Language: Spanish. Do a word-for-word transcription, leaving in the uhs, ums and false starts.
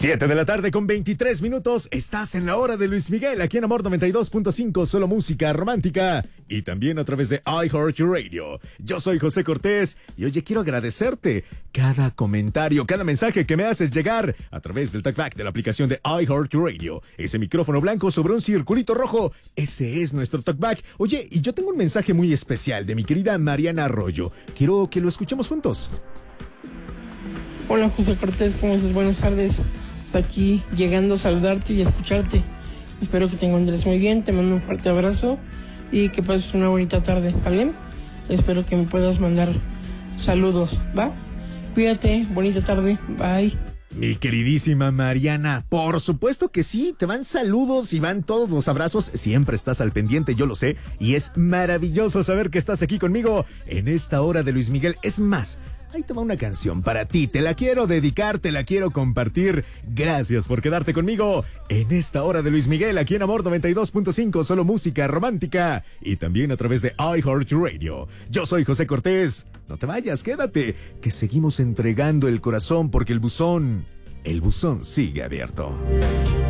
Siete de la tarde con veintitrés minutos. Estás en la hora de Luis Miguel, aquí en Amor noventa y dos punto cinco, solo música romántica. Y también a través de iHeartRadio. Yo soy José Cortés y oye, quiero agradecerte cada comentario, cada mensaje que me haces llegar a través del TalkBack de la aplicación de iHeartRadio. Ese micrófono blanco sobre un circulito rojo, ese es nuestro TalkBack. Oye, y yo tengo un mensaje muy especial de mi querida Mariana Arroyo. Quiero que lo escuchemos juntos. Hola José Cortés, ¿cómo estás? Buenas tardes. Hasta aquí llegando a saludarte y a escucharte. Espero que te encuentres muy bien, te mando un fuerte abrazo y que pases una bonita tarde, ¿vale? Espero que me puedas mandar saludos, ¿va? Cuídate, bonita tarde, bye. Mi queridísima Mariana, por supuesto que sí, te van saludos y van todos los abrazos, siempre estás al pendiente, yo lo sé, y es maravilloso saber que estás aquí conmigo en esta hora de Luis Miguel. Es más, ahí te va una canción para ti, te la quiero dedicar, te la quiero compartir. Gracias por quedarte conmigo en esta hora de Luis Miguel, aquí en Amor noventa y dos punto cinco, solo música romántica, y también a través de iHeartRadio. Yo soy José Cortés, no te vayas, quédate, que seguimos entregando el corazón porque el buzón, el buzón sigue abierto.